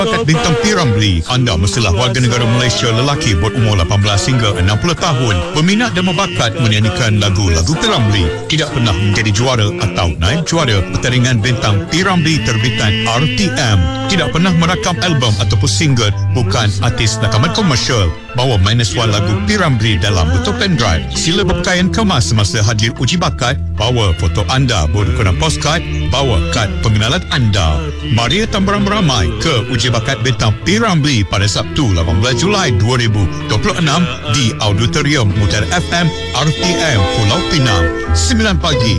Bakat bintang P. Ramlee, anda mestilah warga negara Malaysia lelaki berumur 18 hingga 60 tahun berminat dan berbakat menyanyikan lagu-lagu P. Ramlee. Tidak pernah menjadi juara atau naib juara pertandingan bintang P. Ramlee terbitan RTM. Tidak pernah merakam album ataupun single, bukan artis rakaman komersial. Bawa -1 lagu P. Ramlee dalam bentuk pendrive. Sila berpakaian kemas semasa hadir uji bakat. Bawa foto anda berukuran postcard. Bawa kad pengenalan anda. Mari datang beramai-ramai ke uji bakat bintang P. Ramlee pada Sabtu 18 Julai 2026 di Auditorium Mutiara FM RTM Pulau Pinang 9 pagi